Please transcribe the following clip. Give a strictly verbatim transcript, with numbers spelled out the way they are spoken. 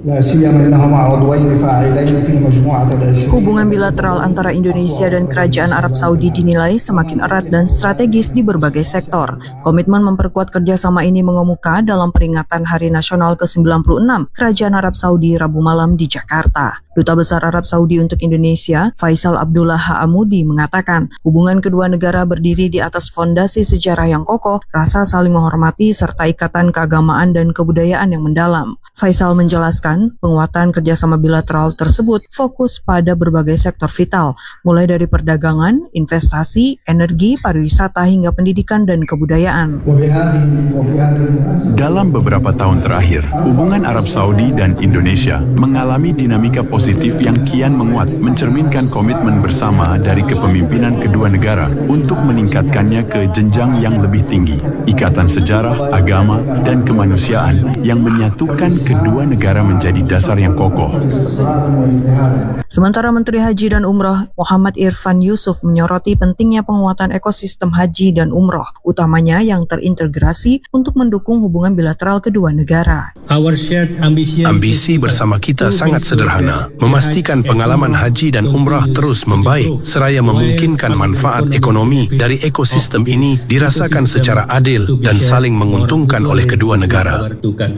Hubungan bilateral antara Indonesia dan Kerajaan Arab Saudi dinilai semakin erat dan strategis di berbagai sektor. Komitmen memperkuat kerjasama ini mengemuka dalam peringatan Hari Nasional ke sembilan puluh enam Kerajaan Arab Saudi Rabu malam di Jakarta. Duta Besar Arab Saudi untuk Indonesia, Faisal Abdullah Ha'amudi, mengatakan hubungan kedua negara berdiri di atas fondasi sejarah yang kokoh, rasa saling menghormati, serta ikatan keagamaan dan kebudayaan yang mendalam. Faisal menjelaskan, penguatan kerjasama bilateral tersebut fokus pada berbagai sektor vital, mulai dari perdagangan, investasi, energi, pariwisata, hingga pendidikan dan kebudayaan. Dalam beberapa tahun terakhir, hubungan Arab Saudi dan Indonesia mengalami dinamika positif yang kian menguat, mencerminkan komitmen bersama dari kepemimpinan kedua negara untuk meningkatkannya ke jenjang yang lebih tinggi. Ikatan sejarah, agama, dan kemanusiaan yang menyatukan kedua negara menjadi dasar yang kokoh. Sementara Menteri Haji dan Umroh Muhammad Irfan Yusuf menyoroti pentingnya penguatan ekosistem haji dan umroh, utamanya yang terintegrasi untuk mendukung hubungan bilateral kedua negara. Ambisi bersama kita sangat sederhana, memastikan pengalaman haji dan umrah terus membaik, seraya memungkinkan manfaat ekonomi dari ekosistem ini dirasakan secara adil dan saling menguntungkan oleh kedua negara.